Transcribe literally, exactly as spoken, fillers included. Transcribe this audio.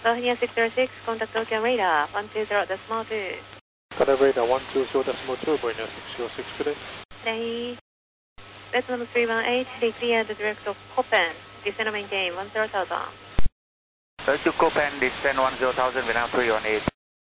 Bosnia six zero six, contact Tokyo radar one two zero decimal two. Canada radar one two zero decimal two, Bosnia six zero six, good day. Day. That's number three one eight, stay clear the direct of Copen, descend and maintain one zero thousand. Thank you, Copen, descend one zero thousand, Vietnam three one eight.